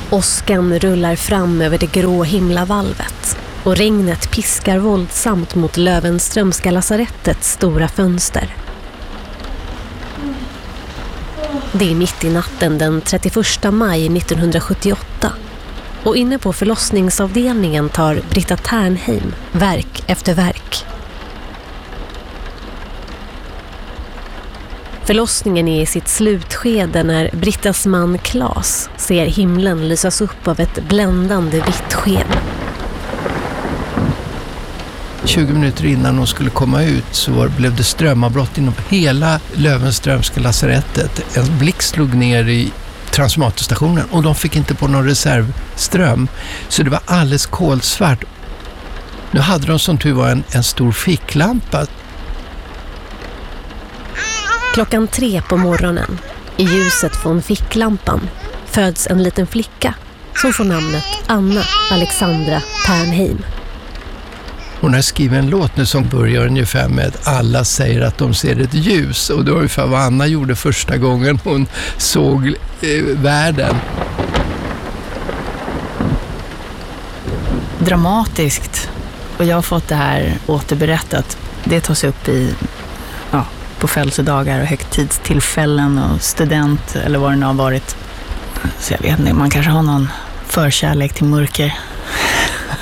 Åskan rullar fram över det grå himlavalvet och regnet piskar våldsamt mot Löwenströmska lasarettets stora fönster. Det är mitt i natten den 31 maj 1978 och inne på förlossningsavdelningen tar Britta Ternheim verk efter verk. Förlossningen är i sitt slutskede när Brittas man Claes ser himlen lysas upp av ett bländande vitt sken. 20 minuter innan hon skulle komma ut så blev det strömavbrott inom hela Löwenströmska lasarettet. En blixt slog ner i transformatorstationen och de fick inte på någon reservström. Så det var alldeles kolsvart. Nu hade de som tur var en stor ficklampa. Klockan 3 på morgonen, i ljuset från ficklampan, föds en liten flicka som får namnet Anna Alexandra Ternheim. Hon har skrivit en låt nu som börjar ungefär med alla säger att de ser ett ljus. Och det var ungefär vad Anna gjorde första gången hon såg världen. Dramatiskt. Och jag har fått det här återberättat. Det tas upp på födelsedagar och högtidstillfällen och student eller vad det nu har varit. Så jag vet inte, man kanske har någon förkärlek till mörker.